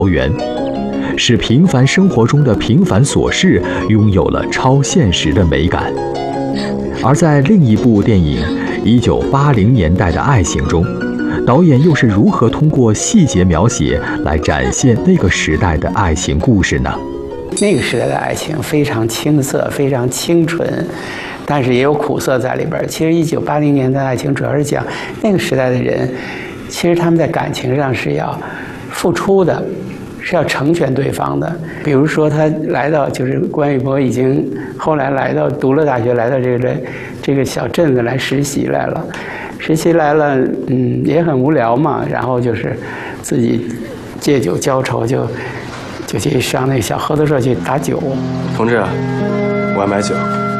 源，使平凡生活中的平凡琐事拥有了超现实的美感。而在另一部电影1980年代的爱情中，导演又是如何通过细节描写来展现那个时代的爱情故事呢？ 那个时代的爱情非常青涩，非常清纯，但是也有苦涩在里边。其实1980年代的爱情主要是讲那个时代的人，其实他们在感情上是要付出的，是要成全对方的。比如说他来到，就是关玉波已经后来来到读了大学，来到这个小镇子来实习来了。实习来了，也很无聊嘛，然后就是自己借酒浇愁，就去上那个小合作社去打酒。 同志，我要买酒。